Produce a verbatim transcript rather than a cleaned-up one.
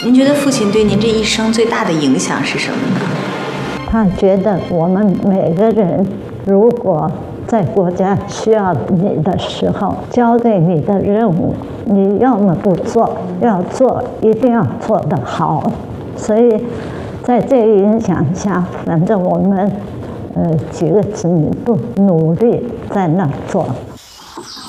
您觉得父亲对您这一生最大的影响是什么呢？ 他觉得我们每个人，如果在国家需要你的时候，交给你的任务，你要么不做，要做一定要做得好。所以，在这个影响下，反正我们呃几个子女都努力在那儿做。